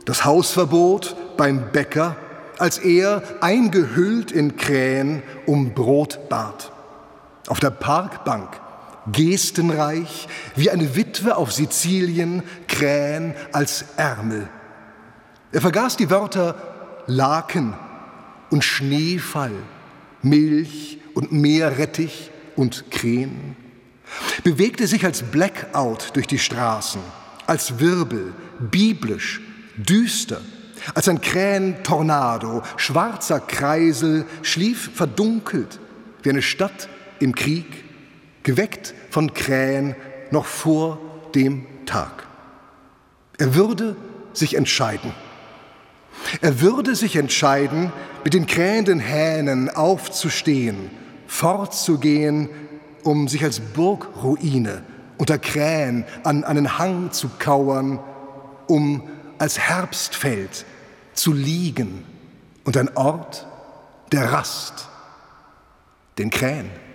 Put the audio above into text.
das Hausverbot beim Bäcker, als er, eingehüllt in Krähen, um Brot bat. Auf der Parkbank, gestenreich, wie eine Witwe auf Sizilien, Krähen als Ärmel. Er vergaß die Wörter Laken und Schneefall, Milch und Meerrettich und Krähen, bewegte sich als Blackout durch die Straßen, als Wirbel, biblisch, düster, als ein Krähentornado, schwarzer Kreisel, schlief verdunkelt wie eine Stadt im Krieg, geweckt von Krähen noch vor dem Tag. Er würde sich entscheiden. Er würde sich entscheiden, mit den krähenden Hähnen aufzustehen, fortzugehen, um sich als Burgruine unter Krähen an einen Hang zu kauern, um als Herbstfeld zu liegen und ein Ort der Rast, den Krähen.